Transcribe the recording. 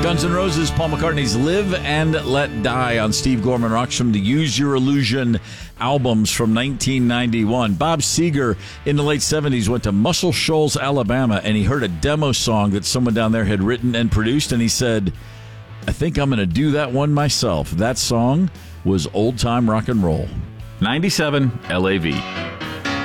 Guns N' Roses, Paul McCartney's Live and Let Die on Steve Gorman Rocks from the Use Your Illusion albums from 1991. Bob Seger in the late 70s went to Muscle Shoals, Alabama, and he heard a demo song that someone down there had written and produced, and he said, I think I'm going to do that one myself. That song was Old Time Rock and Roll. 97 LAV.